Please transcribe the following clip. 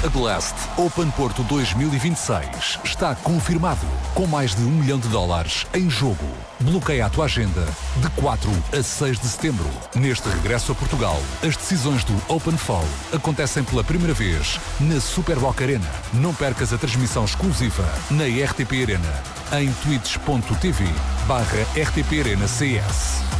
A Blast Open Porto 2026 está confirmado, com mais de $1 milhão em jogo. Bloqueia a tua agenda de 4 a 6 de setembro. Neste regresso a Portugal, as decisões do Open Fall acontecem pela primeira vez na Superboc Arena. Não percas a transmissão exclusiva na RTP Arena, em twitch.tv/RTP Arena CS.